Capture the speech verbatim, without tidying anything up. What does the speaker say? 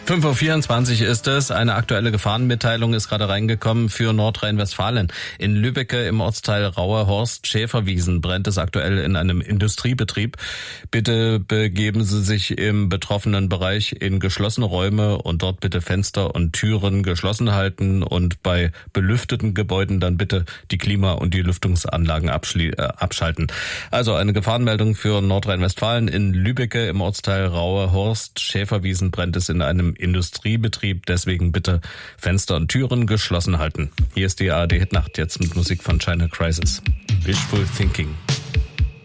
fünf Uhr vierundzwanzig ist es. Eine aktuelle Gefahrenmitteilung ist gerade reingekommen für Nordrhein-Westfalen. In Lübbecke im Ortsteil Rauerhorst-Schäferwiesen brennt es aktuell in einem Industriebetrieb. Bitte begeben Sie sich im betroffenen Bereich in geschlossene Räume und dort bitte Fenster und Türen geschlossen halten und bei belüfteten Gebäuden dann bitte die Klima- und die Lüftungsanlagen abschli- äh, abschalten. Also eine Gefahrenmeldung für Nordrhein-Westfalen. In Lübbecke im Ortsteil Rauerhorst-Schäferwiesen brennt es in einem Industriebetrieb, deswegen bitte Fenster und Türen geschlossen halten. Hier ist die A R D Hitnacht, jetzt mit Musik von China Crisis. Wishful Thinking.